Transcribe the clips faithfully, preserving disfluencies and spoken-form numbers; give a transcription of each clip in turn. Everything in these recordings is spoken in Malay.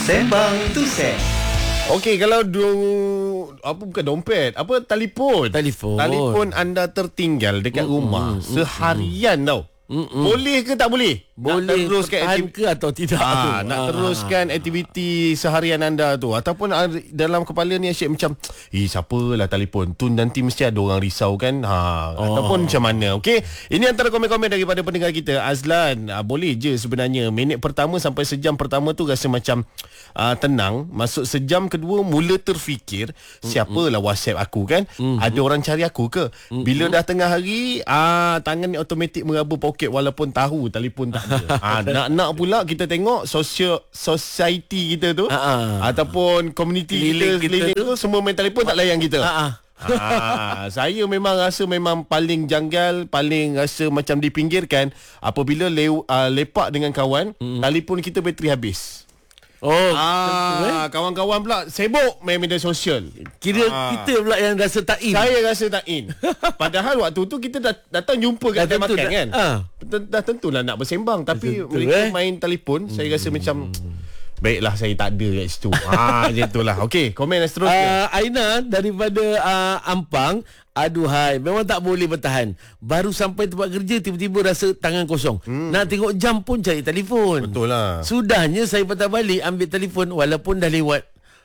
Sembang tu set. Okey, kalau du, apa bukan dompet, apa telefon. Telefon. Telefon anda tertinggal dekat mm, rumah mm, seharian mm, tau. Mm-mm. Boleh ke tak boleh? Boleh nak teruskan aktiviti ke atau tidak ah, tu? Nak ah. teruskan aktiviti seharian anda tu. Ataupun dalam kepala ni asyik macam, eh siapalah telefon tu, nanti mesti ada orang risau kan. ha, oh. Ataupun macam mana. Okey, ini antara komen-komen daripada pendengar kita. Azlan, ah, boleh je sebenarnya. Minit pertama sampai sejam pertama tu rasa macam ah, tenang. Masuk sejam kedua mula terfikir, siapalah WhatsApp aku kan. Mm-hmm. Ada orang cari aku ke? Mm-hmm. Bila dah tengah hari, ah, tangan ni automatik meraba poket walaupun tahu telefon tak ada. Ah, nak-nak pula kita tengok sosial society kita tu, uh-uh. ataupun komuniti kita sekeliling tu semua main telefon, tak layan kita. Uh-uh. Ah, saya memang rasa memang paling janggal, paling rasa macam dipinggirkan apabila le- uh, lepak dengan kawan, mm. telefon kita bateri habis. Oh, ah, kawan-kawan pula sibuk main media sosial. Kira ah. kita pula yang rasa tak in. Saya rasa tak in. Padahal waktu tu kita dah datang jumpa kat kedai makan dah, kan. Ah. Dah tentulah nak bersembang, tapi tentu, mereka eh? main telefon. hmm. Saya rasa macam baiklah saya tak ada kat situ. Ha, macam itulah. Okey, komen seterusnya. Uh, Aina daripada uh, Ampang. Aduhai, memang tak boleh bertahan. Baru sampai tempat kerja tiba-tiba rasa tangan kosong. Hmm. Nak tengok jam pun cari telefon. Betul lah. Sudahnya saya patah balik ambil telefon walaupun dah lewat.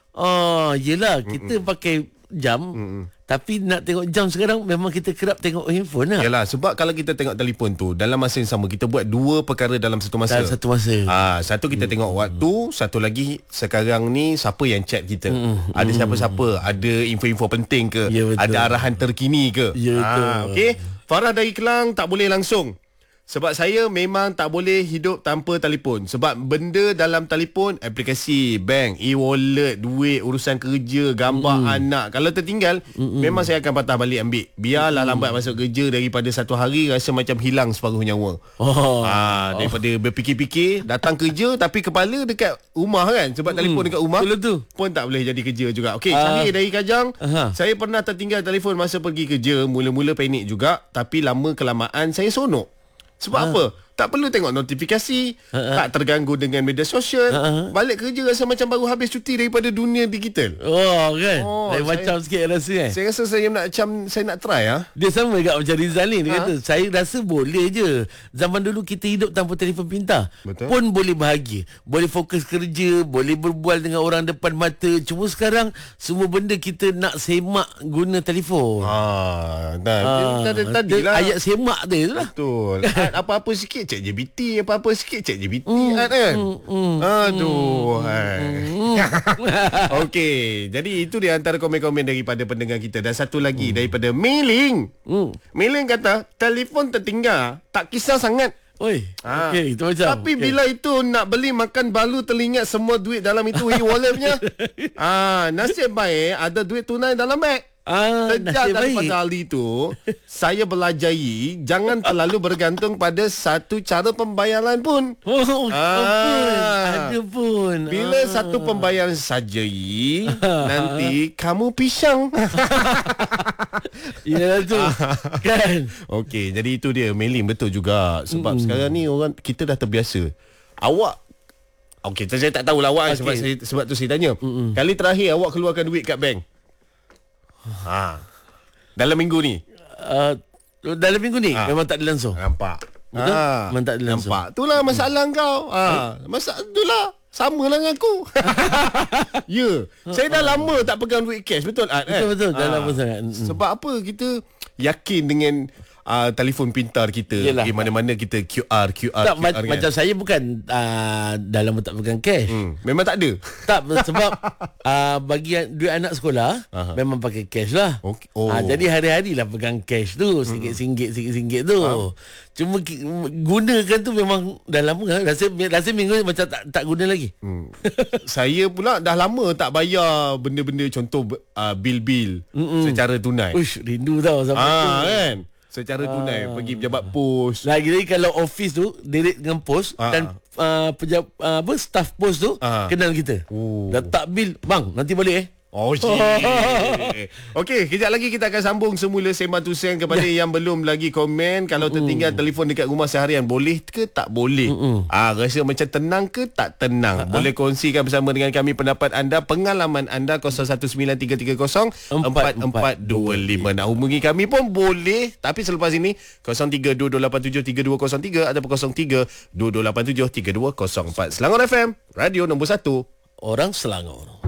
Oh, yelah, kita Mm-mm. pakai jam. Mm-mm. Tapi nak tengok jam sekarang memang kita kerap tengok handphone lah. Yalah, sebab kalau kita tengok telefon tu dalam masa yang sama kita buat dua perkara dalam satu masa. Dalam satu masa. Ah, satu kita mm. tengok waktu, satu lagi sekarang ni siapa yang chat kita. Mm. Ada mm. siapa-siapa, ada info-info penting ke, ya, ada arahan terkini ke. Ya, betul. Ah, okey. Farah dari Kelang, tak boleh langsung. Sebab saya memang tak boleh hidup tanpa telefon. Sebab benda dalam telefon, aplikasi bank, e-wallet, duit, urusan kerja, gambar mm. anak, kalau tertinggal, Mm-mm. memang saya akan patah balik ambil. Biarlah mm. lambat masuk kerja daripada satu hari rasa macam hilang separuh nyawa. Oh. Ha, daripada oh. berfikir-fikir datang kerja tapi kepala dekat rumah kan. Sebab mm. telefon dekat rumah tu pun tak boleh jadi kerja juga. Okey, uh. Syahir dari Kajang. Uh-huh. Saya pernah tertinggal telefon masa pergi kerja. Mula-mula panik juga, tapi lama kelamaan saya sonok. Sebab ha. apa? Tak perlu tengok notifikasi, ha. tak terganggu dengan media sosial. Ha. Balik kerja rasa macam baru habis cuti daripada dunia digital. Oh kan? Oh, saya macam sikit rasa kan? Saya rasa saya nak macam saya nak try ah. Dia sama juga macam Rizal ni. Dia ha? kata, saya rasa boleh je. Zaman dulu kita hidup tanpa telefon pintar. Betul? Pun boleh bahagia. Boleh fokus kerja, boleh berbual dengan orang depan mata. Cuma sekarang semua benda kita nak semak guna telefon. Ah, dah. Ha. Tadi lah. Ayat semak dia tu lah. Betul. Apa-apa sikit chat G P T, apa-apa sikit chat G P T mm, kan. Mm, mm, Aduh. Mm, Okey, jadi itu dia antara komen-komen daripada pendengar kita. Dan satu lagi mm. daripada Miling. Mm. Miling kata, telefon tertinggal, tak kisah sangat. Oi, ha. Okey, itu macam. Tapi okay. bila itu nak beli makan balu teringat semua duit dalam itu e-wallet punya. Ah, nasib baik ada duit tunai dalam beg. Ah, sejak daripada hari itu saya belajari jangan terlalu bergantung pada satu cara pembayaran pun. Oh, ah, ada pun. Bila ah. satu pembayaran saja nanti kamu pisang. Ya tu kan. Okey, jadi itu dia Melim, betul juga. Sebab mm. sekarang ni orang kita dah terbiasa. Awak okey, saya tak tahulah awak okay. sebab saya, sebab tu saya tanya. Mm-mm. Kali terakhir awak keluarkan duit kat bank? Ha. Dalam minggu ni. Uh, dalam minggu ni ha. memang tak ada langsung. Nampak. Betul? Ha. Memang tak ada langsung. Nampak. Itulah masalah hmm. kau. Ha. Masalah itulah. Sama lah dengan aku. Ya. Yeah. Saya dah lama tak pegang duit cash. Betul Ad, kan? Betul betul. Dah ha. lama sangat. Sebab apa kita yakin dengan uh, telefon pintar kita. Di mana-mana kita Q R Q R, tak, Q R ma- kan? Macam saya bukan uh, dah lama tak pegang cash. Hmm. Memang tak ada. Tak, sebab uh, bagi duit anak sekolah Aha. memang pakai cash lah. Okay. Oh. Uh, jadi hari-hari lah pegang cash tu, singgit-singgit singgit-singgit tu. Ha. Cuma gunakan tu memang dah lama kan. Rasa rasa minggu macam tak tak guna lagi. Hmm. Saya pula dah lama tak bayar benda-benda contoh uh, bil-bil Mm-mm. secara tunai. Uish, rindu tau sampai ah, tu. Kan? Secara tunai ah. pergi pejabat pos. Lagi-lagi kalau office tu direct dengan pos ah. dan uh, pejabat uh, apa staff pos tu ah. kenal kita. Oh. Letak bil, bang nanti balik eh. Oh, shit. Okey, kejap lagi kita akan sambung semula Sembang Tusen kepada yeah. yang belum lagi komen. Kalau tertinggal mm. telefon dekat rumah seharian, boleh ke tak boleh? Mm-mm. Ah, rasa macam tenang ke tak tenang? Uh-huh. Boleh kongsikan bersama dengan kami pendapat anda, pengalaman anda. Kosong satu sembilan tiga tiga kosong empat empat dua lima. Nak hubungi kami pun boleh, tapi selepas ini kosong tiga dua dua lapan tujuh tiga dua kosong tiga ataupun kosong tiga dua dua lapan tujuh tiga dua kosong empat. Selangor F M, radio nombor satu, orang Selangor.